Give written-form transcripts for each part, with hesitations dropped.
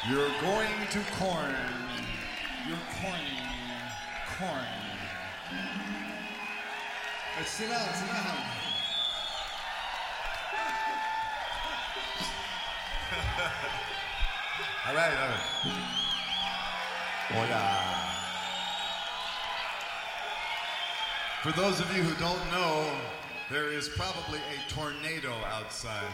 You're going to corn. You're corning. Corn. Let's sit down, sit down. All right, all right. Hola. For those of you who don't know, there is probably a tornado outside.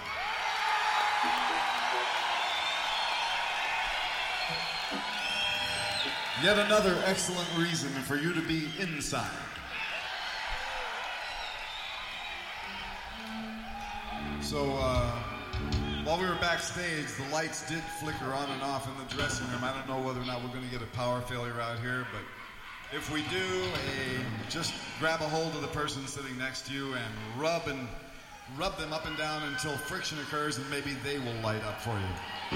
Yet another excellent reason for you to be inside. So, while we were backstage, the lights did flicker on and off in the dressing room. I don't know whether or not we're going to get a power failure out here, but if we do, just grab a hold of the person sitting next to you and rub them up and down until friction occurs, and maybe they will light up for you.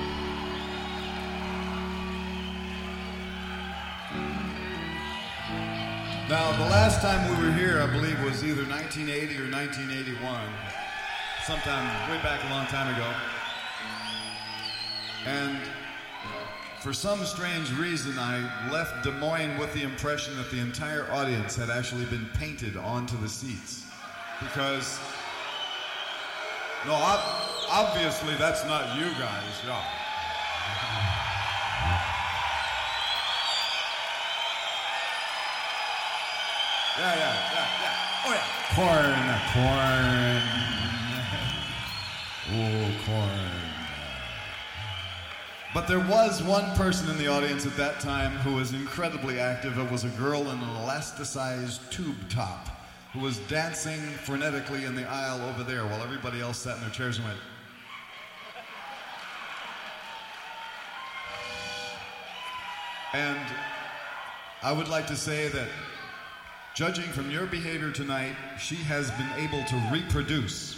Now, the last time we were here, I believe, was either 1980 or 1981. Sometime way back a long time ago. And for some strange reason, I left Des Moines with the impression that the entire audience had actually been painted onto the seats. Because, no, obviously that's not you guys, yeah. Yeah. Oh, yeah. Corn. Oh, corn. But there was one person in the audience at that time who was incredibly active. It was a girl in an elasticized tube top who was dancing frenetically in the aisle over there while everybody else sat in their chairs and went. And I would like to say that, judging from your behavior tonight, she has been able to reproduce.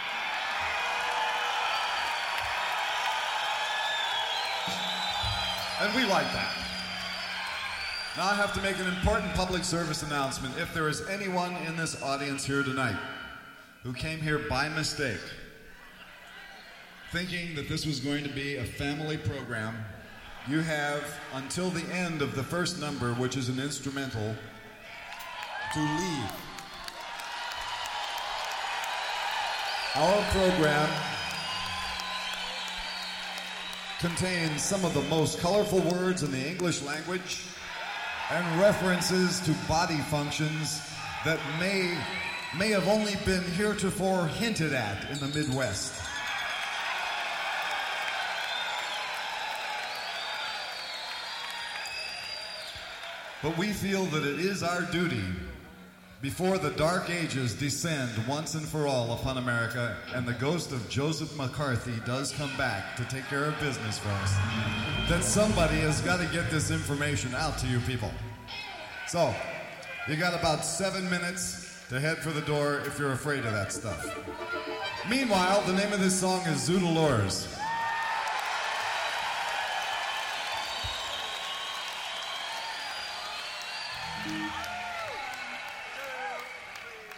And we like that. Now I have to make an important public service announcement. If there is anyone in this audience here tonight who came here by mistake, thinking that this was going to be a family program, you have until the end of the first number, which is an instrumental, to leave. Our program contains some of the most colorful words in the English language and references to body functions that may have only been heretofore hinted at in the Midwest. But we feel that it is our duty, before the dark ages descend once and for all upon America and the ghost of Joseph McCarthy does come back to take care of business for us, that somebody has got to get this information out to you people. So, you got about 7 minutes to head for the door if you're afraid of that stuff. Meanwhile, the name of this song is Zoodle Lures.